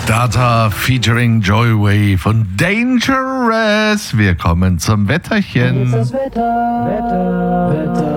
Data featuring Joyway von Dangerous. Wir kommen zum Wetterchen. Wie ist das Wetter?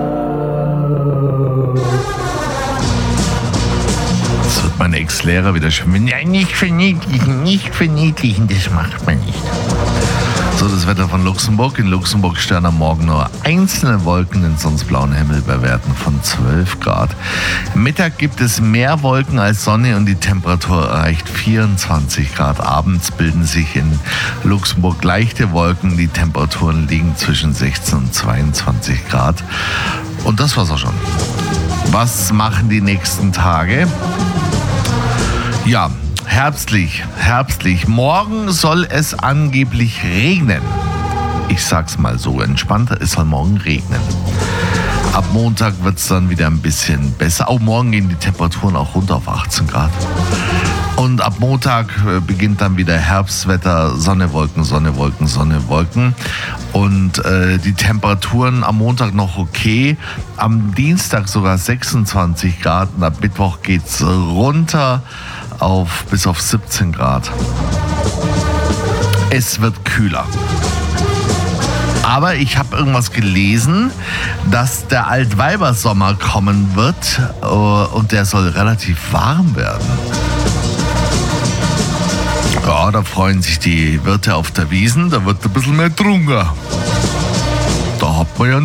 Das wird mein Ex-Lehrer wieder schwimmen. Nein, nicht verniedlichen, das macht man nicht. So, das Wetter von Luxemburg. In Luxemburg stehen am Morgen nur einzelne Wolken, den sonst blauen Himmel bei Werten von 12 Grad. Mittag gibt es mehr Wolken als Sonne und die Temperatur erreicht 24 Grad. Abends bilden sich in Luxemburg leichte Wolken. Die Temperaturen liegen zwischen 16 und 22 Grad. Und das war's auch schon. Was machen die nächsten Tage? Ja, herbstlich. Morgen soll es angeblich regnen. Ich sag's mal so, entspannter, es soll morgen regnen. Ab Montag wird's dann wieder ein bisschen besser. Auch morgen gehen die Temperaturen auch runter auf 18 Grad. Und ab Montag beginnt dann wieder Herbstwetter, Sonne, Wolken. Und die Temperaturen am Montag noch okay. Am Dienstag sogar 26 Grad und ab Mittwoch geht's runter bis auf 17 Grad. Es wird kühler. Aber ich habe irgendwas gelesen, dass der Altweibersommer kommen wird und der soll relativ warm werden. Ja, da freuen sich die Wirte auf der Wiesn, da wird ein bisschen mehr getrunken. Da hat man ja